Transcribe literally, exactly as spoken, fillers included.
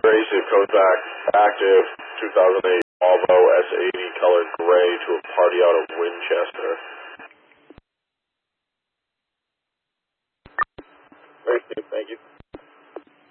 Tracy, code back, active, two thousand eight Volvo S eighty color gray to a party out of Winchester.